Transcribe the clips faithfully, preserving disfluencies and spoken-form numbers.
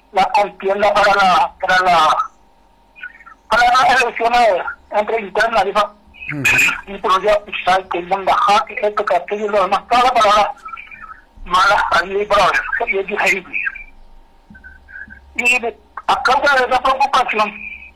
la contienda para la para la para las elecciones entre internas, dijo. Uh-huh. Y pero ya sabes que el embajada, que esto, que aquello y lo demás, toda la palabra malas ahí para ver, y es difícil. Y a causa de esa preocupación,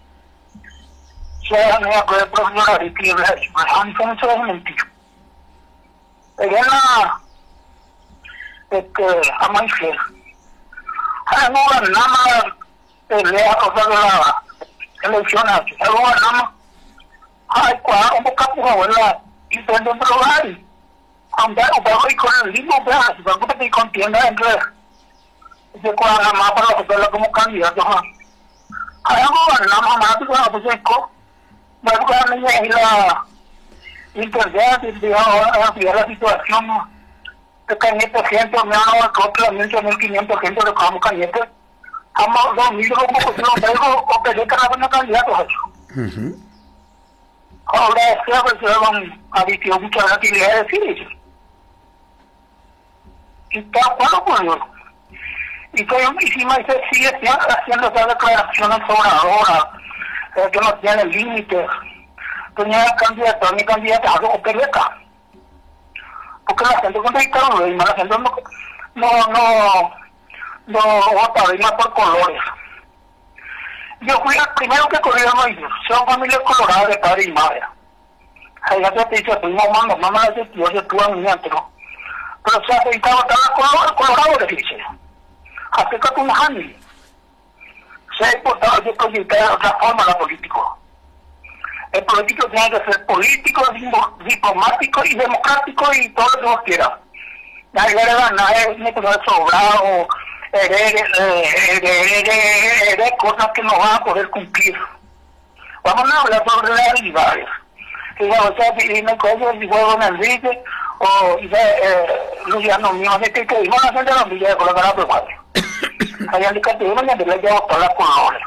se han ido a poder profesor y que han hecho mucho de mentira. Ella es la este, amanecer. No ganamos pelea cosas de la elección aquí. No ganamos. Ay, cuadro, un poco por abuela, y prende un programa. Aunque hoy con el mismo pedazo, se preocupa que contienda entre ese cuadro más para los que como candidatos. Ay, no ganamos más, porque no se seco. Bueno, cuando y la internet, y la situación, de cañete, gente, me han dado contra mil, mil quinientos gente de como cañete. Vamos, dos mil, como que no tengo, o que yo tengo una candidato a eso. Ahora es que a veces van a decir muchas actividades de decir eso. Y está bueno con ello. Y que encima se sigue haciendo esas declaraciones sobradoras, eh, que no tienen límites. Tenía el candidato, a mi candidato, o pereca. Porque la gente con Ricardo Leyma, la gente no, no, no, no vota Leyma por colores. Yo fui el primero que corrieron ellos, son familias coloradas de padre y madre. Allá te dice, primo, mamá, mamá, yo se tuvo en mi antro. Pero se afeitaba cada colorado, le dice. Así que tú no handy. Se ha importado, yo proyecté de otra forma la político. El político tiene que ser político, diplomático y democrático y todo lo que vos quieras. Nadie le da nada, tiene que ser sobrado, herede cosas que no van a poder cumplir. Vamos a hablar sobre realidades. Que ya, o sea, si me cojo y juego en el Enrique, o Luciano mío, de que que iban a hacer de la villa de colocar a tu padre. Allá en el Castellano, ya le llevo todas las colores.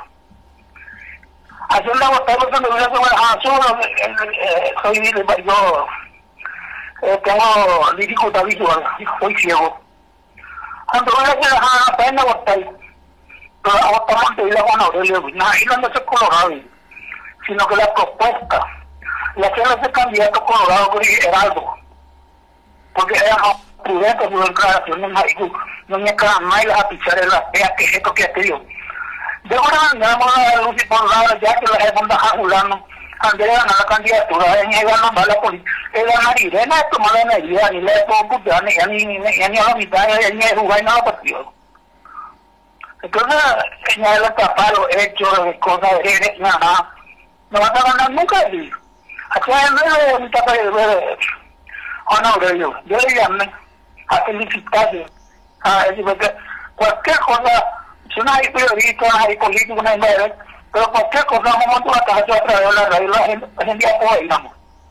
Hacer la votar porque me voy a tomar azul, soy yo eh, tengo dificultad visual, soy ciego. Entonces voy a hacer la pena votar, pero la votamos de ir a Juan Aurelio, nadie no es colorado, sino que la propuesta, la que ese candidato colorado era algo, porque era prudente su declaración, no me quedan más las apichar las peas que esto que aquello. De ahora andamos a la luz y por nada, ya que la gente anda jagulando, andé a ganar la candidatura, ella iba a ganar la política, ella ganar Irene, tomar la energía, ni le puedo putear, ni a la mitad, ni a jugar nada partido. Entonces, ella le tapa los hechos, de cosas, de nada, no van a ganar nunca allí. Aquí hay un tapa de Juan Aurelio, yo le llamé a felicitarle, a decir, porque cualquier cosa, si no hay periodistas, no hay políticos, no hay nada, pero cualquier cosa, un momento la caja a través de la radio, la gente, la gente apoya, digamos.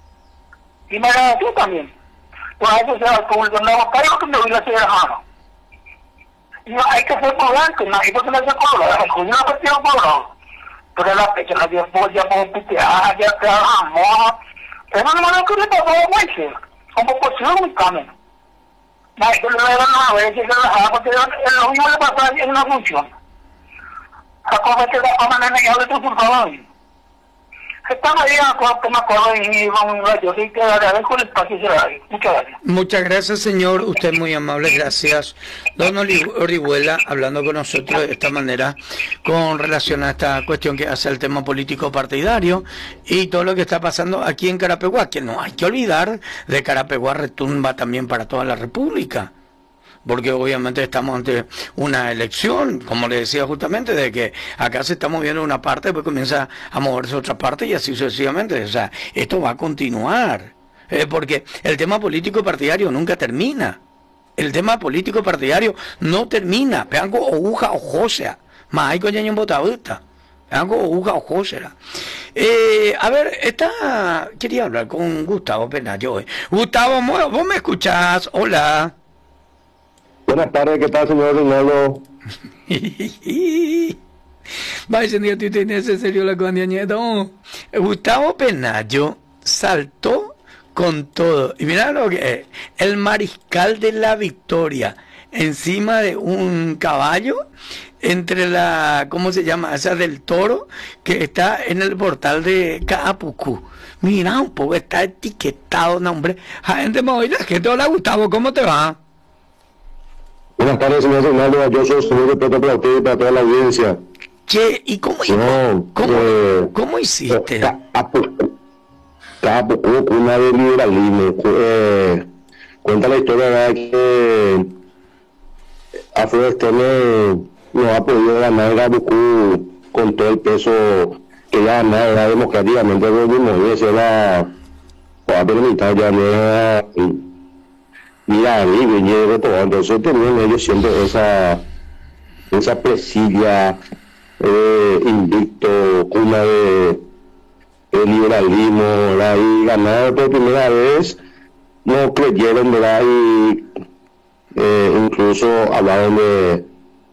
Y me da tú también. Pues eso se va al público, no, pero que me voy a hacer hermano. Y no, hay que ser prudente, no hay que tener que colorado, el judío no partido colorado. Pero la fecha, la dio ya puedo pitear, ya te amor. Pero no me lo que le pasó a Moisés, como posible un camino. No, yo le voy a dar una vez, que relajada, porque lo mismo le pasa en una función. A cosa que la coman en ella de tu culpado. Estamos ahí a que me acuerdo y vamos a yo sí que agradezco el espacio que se da. Muchas gracias. Muchas gracias, señor. Usted es muy amable, gracias. Don Orihuela, hablando con nosotros de esta manera con relación a esta cuestión que hace el tema político partidario y todo lo que está pasando aquí en Carapeguá, que no hay que olvidar de Carapeguá retumba también para toda la República. Porque obviamente estamos ante una elección, como le decía justamente, de que acá se está moviendo una parte, después comienza a moverse otra parte y así sucesivamente. O sea, esto va a continuar, eh, porque el tema político partidario nunca termina. El tema político partidario no termina. Peango o uja o josea, más hay coñaño en botadita. Peango o uja o josea. Eh, a ver, esta quería hablar con Gustavo Penayo. Gustavo, ¿vos me escuchás? Hola. Buenas tardes, ¿qué tal, señor Rinaldo? Vaya, señor, tú tienes en serio la condiañeta. Gustavo Penayo saltó con todo. Y mira lo que es, el mariscal de la victoria, encima de un caballo, entre la, ¿cómo se llama? Esa del Toro, que está en el portal de Caapucú. Mira un poco, está etiquetado, nombre. Gente, la gente, hola Gustavo, ¿cómo te va? Buenas tardes, señor Ronaldo. Yo soy su respeto para usted y para toda la audiencia. Che, ¿y cómo, no, cómo, eh, ¿cómo hiciste? Caapucú, una de liberalismo. Eh, cuenta la historia de que Afrodestorno no ha podido ganar Caapucú con todo el peso que ya ganaba democráticamente por mismo, y esa era la militar, ya no era mira, y de todo. Entonces tenían ellos siempre esa esa presilla eh, invicto, cuna de, de liberalismo, ¿verdad? Y ganar por primera vez no creyeron, ¿verdad? Y eh, incluso hablaron de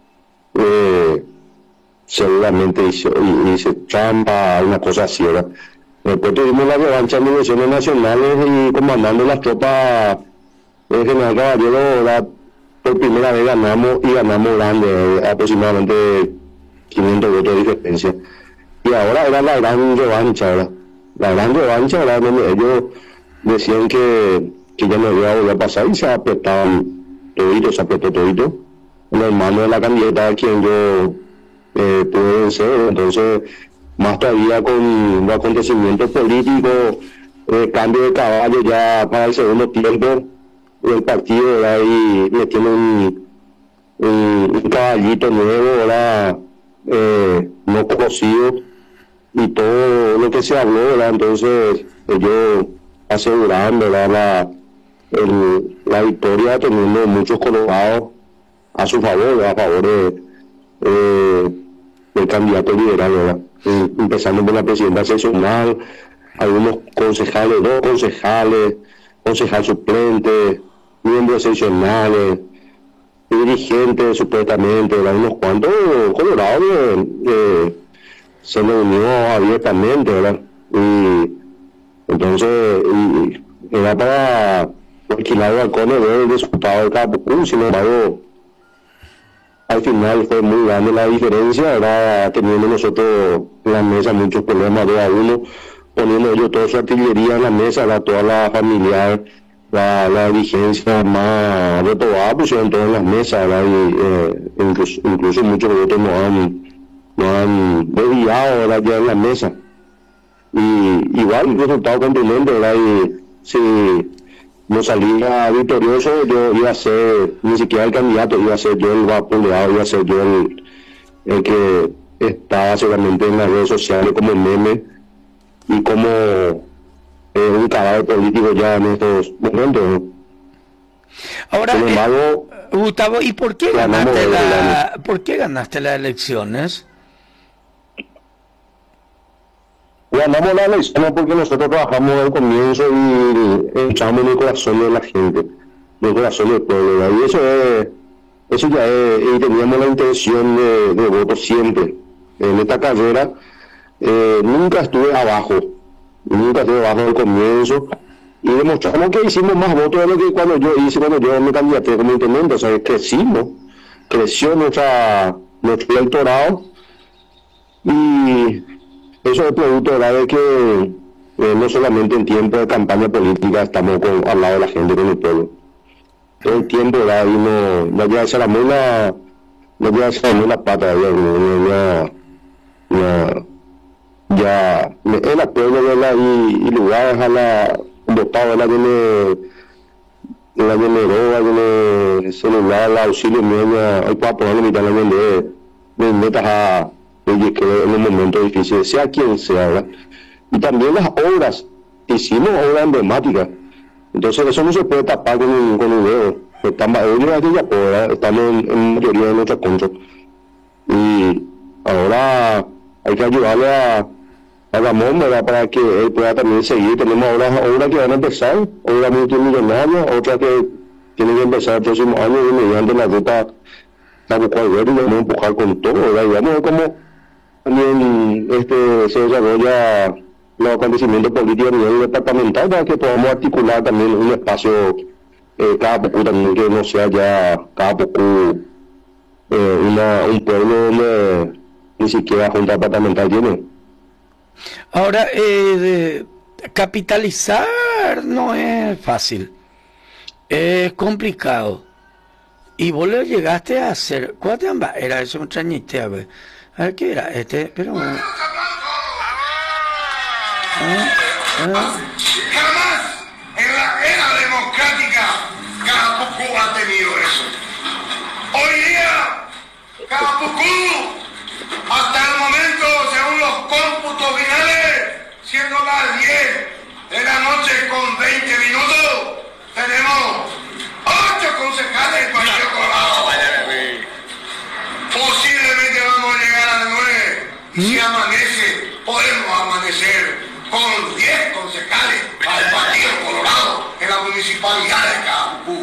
eh, seguramente hizo, hizo trampa, una cosa así, ¿verdad? Después tuvimos la revancha en elecciones nacionales y comandando las tropas el general Caballero, ¿verdad? Por primera vez ganamos y ganamos grande, aproximadamente quinientos votos de diferencia. Y ahora era la gran revancha, ¿verdad? La gran revancha, ¿verdad? Donde ellos decían que, que ya no iba a volver a pasar y se apretaban todito, se apretó todito. El hermano de la candidata a quien yo eh, pude vencer, entonces más todavía con los acontecimientos políticos, eh, cambio de caballo ya para el segundo tiempo del partido, ¿verdad? Y metiendo un, un, un caballito nuevo, ¿verdad? Eh, no conocido, y todo lo que se habló, ¿verdad? Entonces ellos asegurando, ¿verdad? La, el, la victoria, teniendo muchos colocados a su favor, ¿verdad? A favor de, eh, del candidato liberal, ¿verdad? Eh, empezando por la presidenta seccional, algunos concejales, dos concejales, concejal suplente, miembros seccionales, dirigentes supuestamente, ¿verdad? Unos cuantos colorados eh, eh, se reunió abiertamente, ¿verdad? Y entonces y, era para alquilar balcones, ver el resultado de Caapucú. Sin embargo, al final fue muy grande la diferencia, ¿verdad? Teniendo nosotros en la mesa muchos problemas de a uno, poniendo ellos toda su artillería en la mesa, ¿verdad? Toda la familiar, la, la dirigencia más reprobada, pusieron todas en las mesas, ¿verdad? Y eh, incluso, incluso muchos votos no han, no han desviado, ¿verdad? Ya en la mesa. Y igual, resultado contundente, ¿verdad? Y si no salía victorioso, yo iba a ser, ni siquiera el candidato, iba a ser yo el vapuleado, iba a ser yo el, el que estaba seguramente en las redes sociales como meme y como eh, un cadáver político ya en estos momentos, ¿no? Ahora, sin embargo, eh, Gustavo, ¿y por qué ganaste la, por qué ganaste las elecciones? Ganamos las elecciones porque nosotros trabajamos desde el comienzo y entramos en el corazón de la gente, en el corazón del pueblo, ¿verdad? Y eso es, eso ya es, y teníamos la intención de, de voto siempre. En esta carrera eh, nunca estuve abajo, nunca estuve abajo del comienzo, y demostramos que hicimos más votos de lo que cuando yo hice, cuando yo me candidaté como intendente. O sea, crecimos, creció nuestra, nuestro electorado, y eso es producto, ¿verdad?, de que eh, no solamente en tiempo de campaña política estamos con, al lado de la gente, con el pueblo. Todo el tiempo, ¿verdad? Y no, no llega a ser la mula, no llega a ser la mula pata, ya, ya, ya, ya, el apoyo, ¿verdad? Y, y lugares a la, votado, ¿verdad? Tiene, la generó, tiene celular, la auxilio media, hay para ponerle mitad de la de, de metas a y que en un momento difícil, sea quien sea, ¿verdad? Y también las obras, hicimos obras emblemáticas, entonces eso no se puede tapar con un, con un dedo. Estamos, estamos en, en mayoría de nuestra contra, y ahora hay que ayudarle a, a Ramón, ¿verdad?, para que él pueda también seguir. Tenemos obras, obras que van a empezar, obras multimillonarias, otras que tienen que empezar el próximo año, y mediante la ruta la buscar ver y vamos a empujar con todo, ¿verdad? Y vamos a ver cómo también este, se desarrolla los acontecimientos políticos a nivel departamental, para que podamos articular también un espacio eh, Cajapucú también, que no sea ya Cajapucú eh, una, un pueblo donde ni siquiera junta departamental tiene. Ahora, eh, de capitalizar no es fácil, es complicado. Y vos lo llegaste a hacer. ¿Cuánto ambas? Era eso, un trañite, a ver. A ver, ¿qué era? Este, pero... ¿Eh? ¿Eh? Jamás en la era democrática Cajapucú ha tenido eso. Hoy día, Cajapucú, hasta el momento, según los cómputos finales, siendo las diez de la noche con veinte minutos, tenemos ocho concejales en Partido Colorado. Posiblemente vamos a llegar a las nueve. Y si amanece, podemos amanecer con diez concejales al Partido Colorado en la municipalidad de Cajapucú.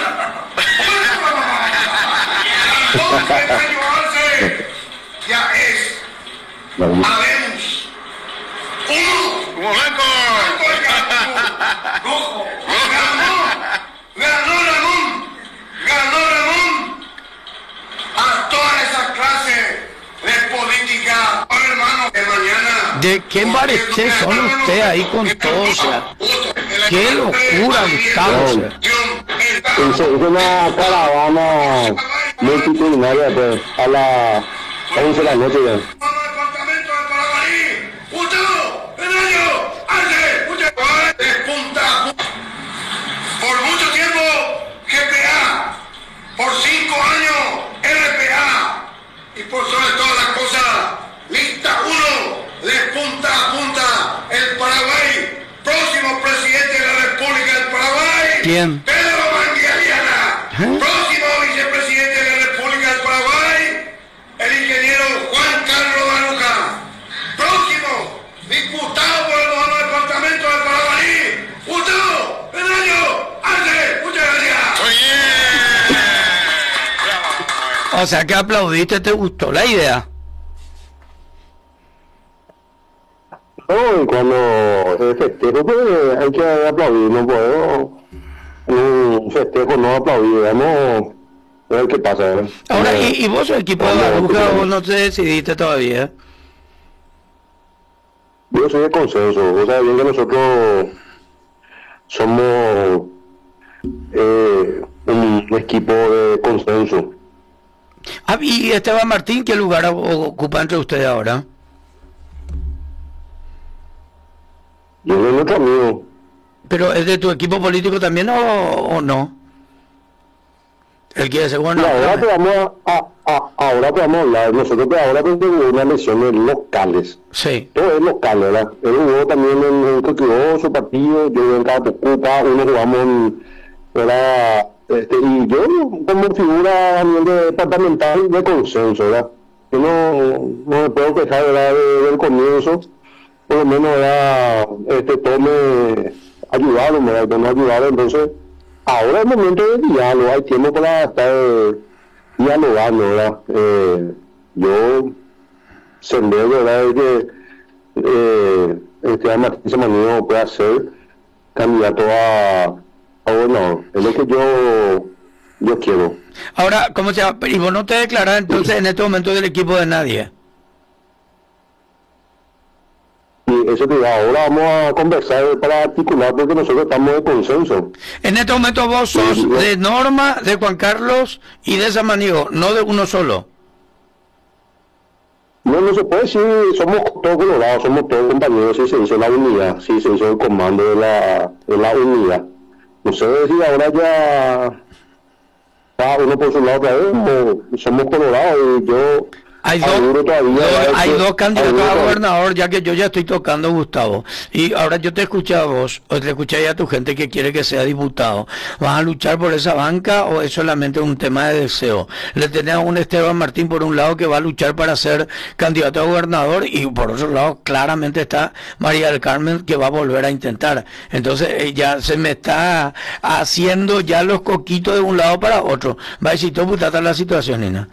Entonces, señor, ya es. Habemos uno. ¡Como blanco! ¡Blanco de Cajapucú! ¡Rojo! ¡Ganó! ¡Ganó Ramón! ¡Ganó Ramón! A toda esa clase de política, hermano, de mañana. ¿De qué embarece son ustedes ahí con todo? O sea, qué locura, Gustavo. Es una caravana multitudinaria pues, a las once de la noche ya. Por mucho tiempo G P A, por cinco años R P A y por sobre todas las cosas, lista uno de punta a punta, el Paraguay, próximo presidente de la República del Paraguay. ¿Quién? Pedro Manguialiana, ¿eh? Próximo vicepresidente de la República del Paraguay, el ingeniero Juan Carlos Baruca, próximo diputado por el noveno departamento del Paraguay, Gustavo Benayo Arce. Muchas gracias. O sea que aplaudiste, ¿te gustó la idea? No, y cuando el festejo pues, hay que aplaudir, no podemos un festejo no aplaudir, vamos a ver qué pasa. ¿eh? Ahora, eh, ¿y, y vos, el equipo de Baruca, vos no te decidiste todavía? Yo soy de consenso, o sea, bien que nosotros somos eh, un equipo de consenso. Ah, y Esteban Martín, ¿qué lugar ocupa entre ustedes ahora? Yo soy nuestro amigo. ¿Pero es de tu equipo político también o, o no? ¿El quiere ser bueno? Y ahora te vamos a, a, a, ahora te vamos a hablar, nosotros de ahora tenemos unas elecciones locales. Sí. Todo es local, ¿verdad? Él jugó también en, en Coquimbo, su partido, yo en Cajapucú, cada uno jugamos en, ¿verdad? Este, y yo como figura a nivel de departamental de consenso, ¿verdad? Yo no, no me puedo quejar, ¿verdad? De, del comienzo, por lo menos, ¿verdad? Este, todo me ayudaron, ¿verdad? Que me ayudaron, entonces, ahora es el momento de diálogo, hay tiempo para estar dialogando, ¿verdad? Eh, yo sembré, ¿verdad? De que eh, este Martín Samaniego pueda ser candidato a, a gobernador. Es lo que yo, yo quiero. Ahora, ¿cómo se llama? ¿Y vos no te declarás entonces en este momento del equipo de nadie? Y eso te digo, ahora vamos a conversar para articular porque nosotros estamos de consenso. En este momento vos sos de Norma, de Juan Carlos y de Samaniego, no de uno solo. No, no se puede decir, somos todos colorados, somos todos compañeros, si se hizo la unidad, si se hizo el comando de la, de la unidad. No sé si ahora ya está uno por su lado otra vez, o somos colorados y yo... Hay dos, todavía, dos, hay que, dos candidatos a gobernador, ya que yo ya estoy tocando, Gustavo. Y ahora yo te escuché a vos, o te escuché a tu gente que quiere que sea diputado. ¿Vas a luchar por esa banca o es solamente un tema de deseo? Le tenés a un Esteban Martín por un lado que va a luchar para ser candidato a gobernador y por otro lado claramente está María del Carmen que va a volver a intentar. Entonces eh, ya se me está haciendo ya los coquitos de un lado para otro. Va a decir, tú putata la situación, Nina.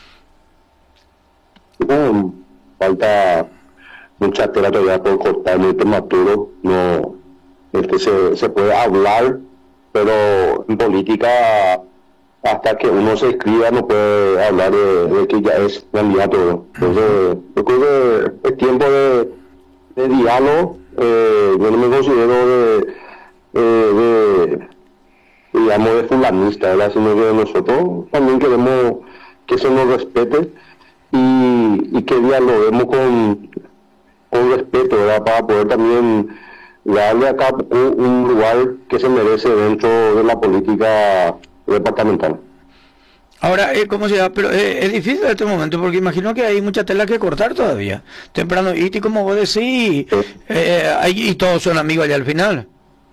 No, falta mucha tela todavía por cortar, muy prematuro, no, este, se, se puede hablar pero en política, hasta que uno se inscriba no puede hablar de, de que ya es candidato. Entonces, yo creo que es tiempo de, de diálogo. Eh, yo no me considero de, eh, de digamos, de fulanista, ¿verdad? Sino que nosotros también queremos que se nos respete y, y que dialoguemos con, con respeto, ¿verdad? Para poder también darle acá un, un lugar que se merece dentro de la política departamental. Ahora, eh, ¿cómo se llama? Pero eh, es difícil en este momento, porque imagino que hay mucha tela que cortar todavía. Temprano, y como vos decís, eh, hay, y todos son amigos allá al final.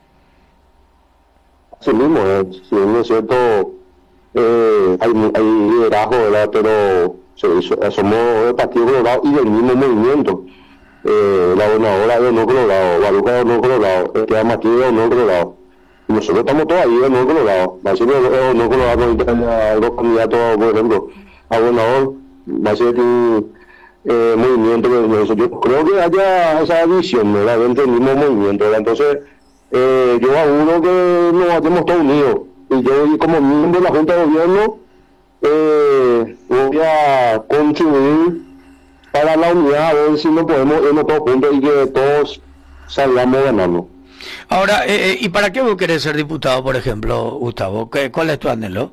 Así mismo, eh, si bien es cierto, eh, hay, hay liderazgo, ¿verdad? Pero se, somos del Partido Colorado y del mismo movimiento. Eh, la gobernadora de no Colorado, Baruja de no Colorado, Esteban Matías de no Colorado. Y nosotros estamos todavía en no Colorado. Va a ser no Colorado con los candidatos, por ejemplo, a gobernador, va a ser un eh, movimiento de eso. Yo creo que haya esa visión, ¿verdad? Dentro del mismo movimiento, ¿verdad? Entonces, eh, yo auguro que nos hacemos todos unidos. Y yo, como miembro de la Junta de Gobierno, eh, voy a contribuir para la unidad, a ver si no podemos irnos todos juntos y que todos salgamos ganando. Ahora, eh, ¿y para qué vos querés ser diputado, por ejemplo, Gustavo? ¿Qué, ¿Cuál es tu anhelo?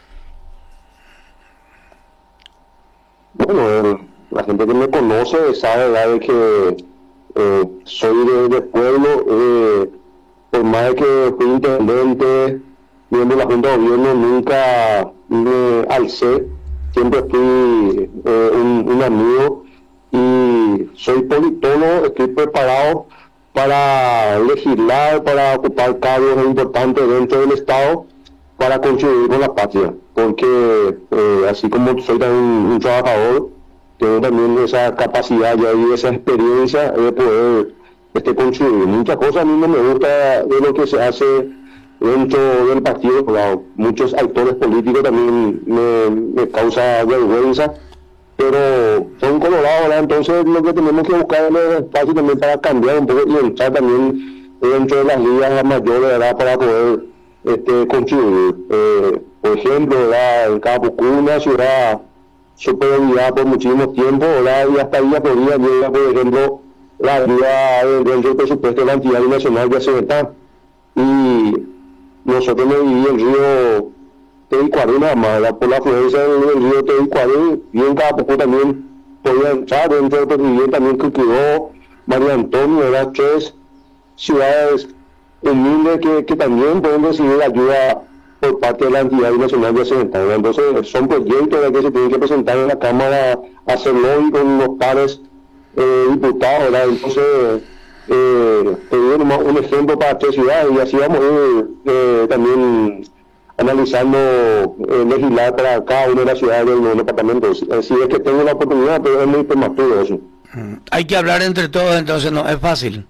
Bueno, eh, la gente que me conoce sabe, ¿verdad?, de que eh, soy de, de pueblo, eh, por más de que fui intendente, miembro de la Junta de Gobierno, nunca me alcé, siempre fui eh, un, un amigo y soy politólogo, estoy preparado para legislar, para ocupar cargos importantes dentro del Estado, para contribuir con la patria, porque eh, así como soy también un, un trabajador, tengo también esa capacidad y esa experiencia de poder este, contribuir. Muchas cosas a mí no me gusta de lo que se hace dentro del partido, claro, muchos actores políticos también me, me causa vergüenza, pero son colorados, ¿verdad? Entonces lo que tenemos que buscar es el espacio también para cambiar un poco y entrar también dentro de las ligas mayores, ¿verdad?, para poder este, contribuir. Eh, por ejemplo, ¿verdad?, en Capucú, una ciudad súper olvidada por muchísimo tiempo, ¿verdad?, y hasta ahí ya podría llegar, por ejemplo, la ayuda dentro del presupuesto de la entidad nacional de Aceventá. Y nosotros nos vivimos en el río Tehuicuarí nada más, ¿verdad?, por la afluencia del, del río Tehuicuarí, y en Capucú también podía entrar dentro del presidente también que quedó María Antonio, ¿verdad?, tres ciudades humildes que, que también pueden recibir ayuda por parte de la entidad nacional de Aceventá. Entonces son proyectos que se tienen que presentar en la Cámara, hacerlo y con los pares eh, diputados, ¿verdad? Entonces eh, pedir un ejemplo para tres ciudades y así vamos a ir eh, también analizando eh, legislar para cada una de las ciudades del departamento. Si es que tengo la oportunidad, pero es muy prematuro eso. Hay que hablar entre todos, entonces no es fácil.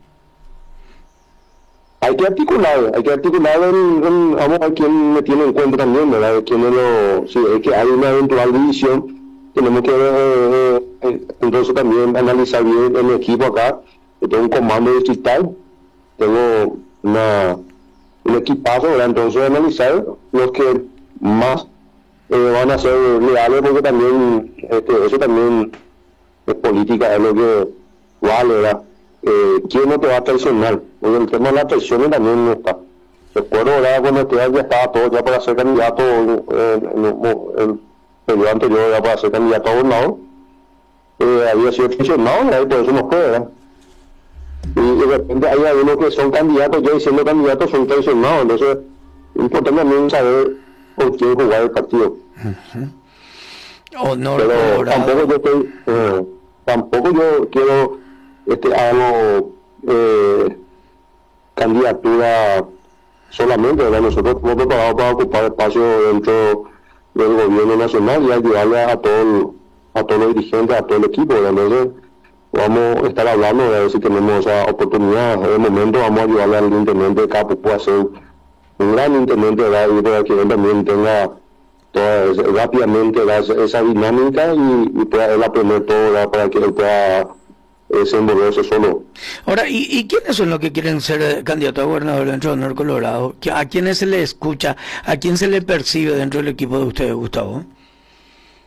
Hay que articular, hay que articular en, en, vamos a ver quién me tiene en cuenta también, ¿verdad? Quién es lo, si es que hay una eventual división, tenemos que eh, eh, entonces también analizar bien el equipo acá. Yo tengo un comando distrital, tengo una, un equipazo, ¿verdad? Entonces analizar los que más eh, van a ser leales, porque también este, eso también es política, es lo que vale, ¿verdad? Eh, ¿Quién no te va a traicionar? Porque el tema de la traición también no está. Recuerdo, ¿verdad?, cuando este ya estaba todo ya para ser candidato, eh, en el periodo anterior ya para ser candidato a gobernador, eh, había sido traicionado, ¿verdad?, y por eso no fue, ¿verdad? Y de repente hay algunos que son candidatos, ya siendo candidatos son traicionados, entonces es importante también saber por quién jugar el partido. Uh-huh. Honor Pero colorado. tampoco yo estoy, eh, tampoco yo quiero este hago eh, candidatura solamente, ¿verdad? Nosotros estamos preparados para ocupar espacio dentro del gobierno nacional y ayudarle a todo a todos los dirigentes, a todo el equipo, ¿verdad? Entonces vamos a estar hablando de a ver si tenemos esa oportunidad. En el momento vamos a ayudarle al intendente de Capucú a ser un gran intendente, ¿verdad?, y para que él también tenga toda esa, rápidamente, ¿verdad?, esa dinámica y, y pueda él aprender todo, ¿verdad?, para que él pueda desenvolverse solo. Ahora, ¿y, ¿y quiénes son los que quieren ser eh, candidatos a gobernador dentro de Honor Colorado? ¿A quiénes se le escucha? ¿A quién se le percibe dentro del equipo de ustedes, Gustavo?